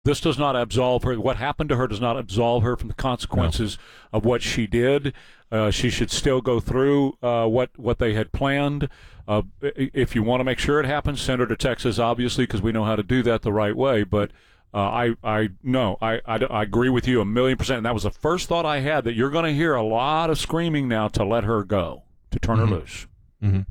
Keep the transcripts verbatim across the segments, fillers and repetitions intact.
This does not absolve her. What happened to her does not absolve her from the consequences no. of what she did. Uh, she should still go through uh, what, what they had planned. Uh, if you want to make sure it happens, send her to Texas, obviously, because we know how to do that the right way. But uh, I, I no, I, I, I agree with you a million percent. And that was the first thought I had, that you're going to hear a lot of screaming now to let her go, to turn mm-hmm. her loose. Mm-hmm.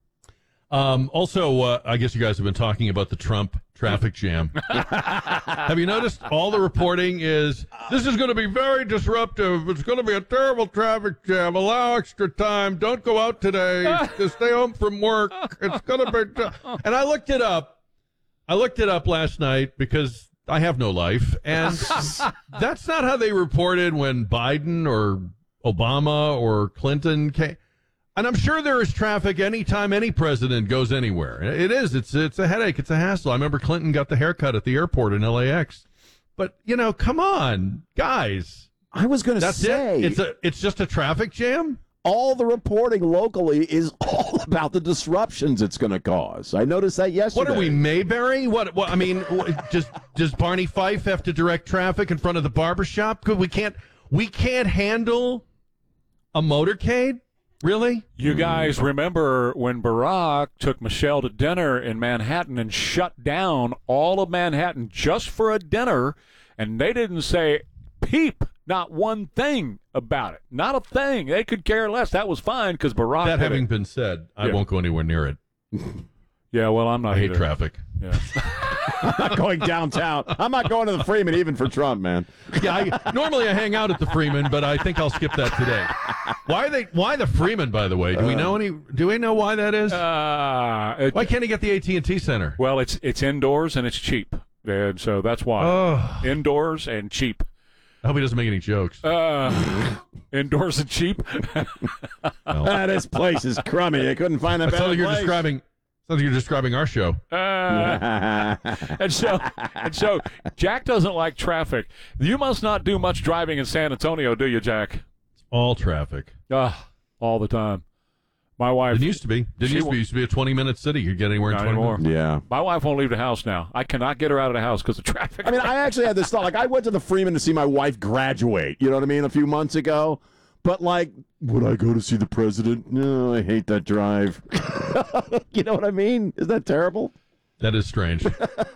Um, also, uh, I guess you guys have been talking about the Trump traffic jam. Have you noticed all the reporting is, this is going to be very disruptive. It's going to be a terrible traffic jam. Allow extra time. Don't go out today. Just stay home from work. It's going to be... T-. And I looked it up. I looked it up last night because I have no life. And that's not how they reported when Biden or Obama or Clinton came. And I'm sure there is traffic anytime any president goes anywhere. It is. It's it's a headache. It's a hassle. I remember Clinton got the haircut at the airport in L A X. But, you know, come on, guys. I was going to say. It? It's a. It's just a traffic jam? All the reporting locally is all about the disruptions it's going to cause. I noticed that yesterday. What are we, Mayberry? What? what I mean, what, just, does Barney Fife have to direct traffic in front of the barbershop? Because we can't, we can't handle a motorcade? Really? You guys remember when Barack took Michelle to dinner in Manhattan and shut down all of Manhattan just for a dinner, and they didn't say peep, not one thing about it. Not a thing. They could care less. That was fine because Barack... That having it. been said, I yeah. won't go anywhere near it. Yeah, well, I'm not I either. hate traffic. Yeah. I'm not going downtown. I'm not going to the Freeman even for Trump, man. Yeah, I, normally I hang out at the Freeman, but I think I'll skip that today. Why are they? Why the Freeman? By the way, do we know any? Do we know why that is? Uh, it, why can't he get the A T and T Center? Well, it's it's indoors and it's cheap, and so that's why. Oh. Indoors and cheap. I hope he doesn't make any jokes. Uh, indoors and cheap. Well, ah, this place is crummy. I couldn't find a better place. You're place. describing. Sounds like you're describing our show. Uh, and so, and so, Jack doesn't like traffic. You must not do much driving in San Antonio, do you, Jack? It's all traffic. Ah, all the time. My wife. It used to be. Didn't used to be. It used to be a twenty-minute city. You could get anywhere in twenty anymore. minutes. Yeah. My wife won't leave the house now. I cannot get her out of the house because of traffic. I mean, I actually had this thought. Like, I went to the Freeman to see my wife graduate. You know what I mean? A few months ago. But, like, would I go to see the president? No, I hate that drive. You know what I mean? Is that terrible? That is strange.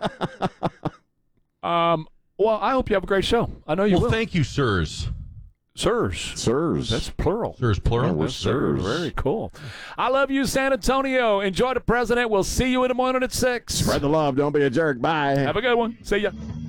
um. Well, I hope you have a great show. I know you well, will. Thank you, sirs. Sirs. Sirs. That's plural. Sirs, plural. Yeah, That's sirs. Very cool. I love you, San Antonio. Enjoy the president. We'll see you in the morning at six. Spread the love. Don't be a jerk. Bye. Have a good one. See ya.